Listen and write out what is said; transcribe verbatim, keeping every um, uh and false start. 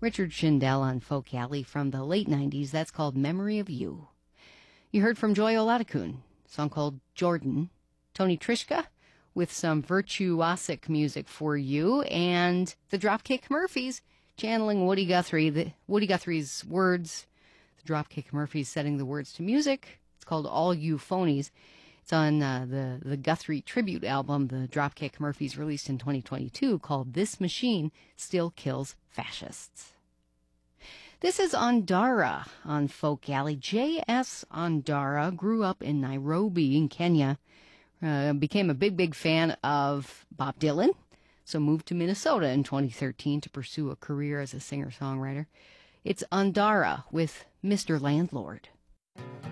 Richard Schindel on Folk Alley from the late nineties. That's called Memory of You. You heard from Joy Olatakun, a song called Jordan. Tony Trischka with some virtuosic music for you. And the Dropkick Murphys channeling Woody Guthrie. The, Woody Guthrie's words. The Dropkick Murphys setting the words to music. It's called All You Phonies. It's on uh, the, the Guthrie tribute album the Dropkick Murphys released in twenty twenty-two called This Machine Still Kills Fascists. This is Ondara on Folk Alley. J S. Ondara grew up in Nairobi in Kenya, uh, became a big, big fan of Bob Dylan, so moved to Minnesota in twenty thirteen to pursue a career as a singer-songwriter. It's Ondara with Mister Landlord.